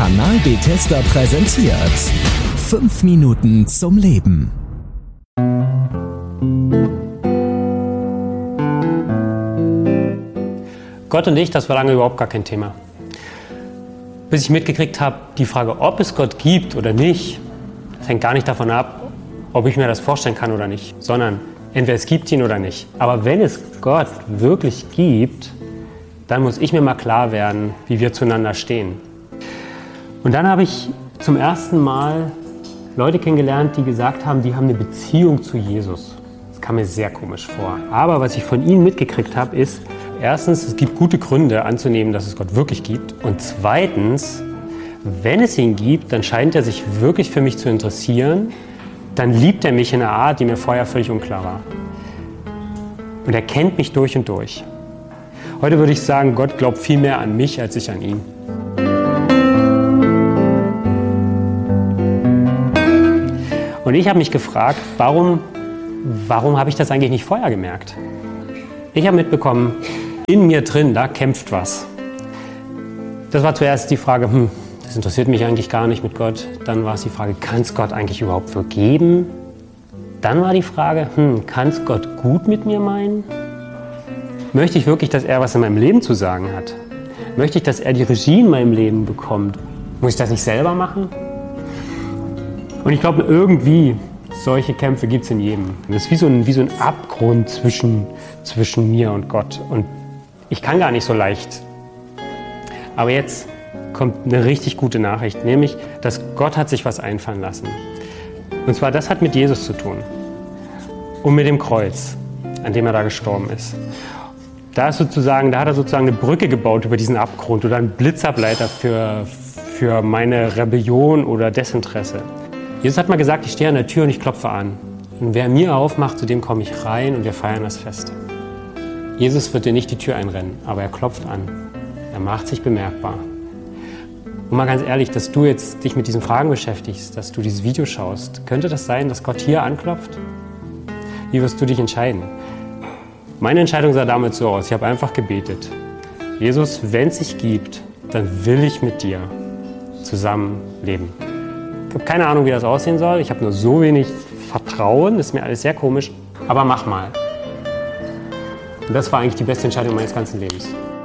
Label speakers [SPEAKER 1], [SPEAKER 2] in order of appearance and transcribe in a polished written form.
[SPEAKER 1] Kanal Bethesda präsentiert 5 Minuten zum Leben.
[SPEAKER 2] Gott und ich, das war lange überhaupt gar kein Thema. Bis ich mitgekriegt habe, die Frage, ob es Gott gibt oder nicht, das hängt gar nicht davon ab, ob ich mir das vorstellen kann oder nicht, sondern entweder es gibt ihn oder nicht. Aber wenn es Gott wirklich gibt, dann muss ich mir mal klar werden, wie wir zueinander stehen. Und dann habe ich zum ersten Mal Leute kennengelernt, die gesagt haben, die haben eine Beziehung zu Jesus. Das kam mir sehr komisch vor. Aber was ich von ihnen mitgekriegt habe, ist, erstens, es gibt gute Gründe anzunehmen, dass es Gott wirklich gibt. Und zweitens, wenn es ihn gibt, dann scheint er sich wirklich für mich zu interessieren. Dann liebt er mich in einer Art, die mir vorher völlig unklar war. Und er kennt mich durch und durch. Heute würde ich sagen, Gott glaubt viel mehr an mich, als ich an ihn. Und ich habe mich gefragt, warum habe ich das eigentlich nicht vorher gemerkt? Ich habe mitbekommen, in mir drin, da kämpft was. Das war zuerst die Frage, das interessiert mich eigentlich gar nicht mit Gott. Dann war es die Frage, kann es Gott eigentlich überhaupt vergeben? Dann war die Frage, kann es Gott gut mit mir meinen? Möchte ich wirklich, dass er was in meinem Leben zu sagen hat? Möchte ich, dass er die Regie in meinem Leben bekommt? Muss ich das nicht selber machen? Und ich glaube, irgendwie solche Kämpfe gibt es in jedem. Das ist wie so ein Abgrund zwischen mir und Gott. Und ich kann gar nicht so leicht. Aber jetzt kommt eine richtig gute Nachricht, nämlich, dass Gott hat sich was einfallen lassen. Und zwar, das hat mit Jesus zu tun. Und mit dem Kreuz, an dem er da gestorben ist. Da hat er sozusagen eine Brücke gebaut über diesen Abgrund oder einen Blitzableiter für meine Rebellion oder Desinteresse. Jesus hat mal gesagt, ich stehe an der Tür und ich klopfe an. Und wer mir aufmacht, zu dem komme ich rein und wir feiern das Fest. Jesus wird dir nicht die Tür einrennen, aber er klopft an. Er macht sich bemerkbar. Und mal ganz ehrlich, dass du jetzt dich mit diesen Fragen beschäftigst, dass du dieses Video schaust, könnte das sein, dass Gott hier anklopft? Wie wirst du dich entscheiden? Meine Entscheidung sah damals so aus, ich habe einfach gebetet. Jesus, wenn es dich gibt, dann will ich mit dir zusammen leben. Ich habe keine Ahnung, wie das aussehen soll, ich habe nur so wenig Vertrauen, das ist mir alles sehr komisch, aber mach mal. Und das war eigentlich die beste Entscheidung meines ganzen Lebens.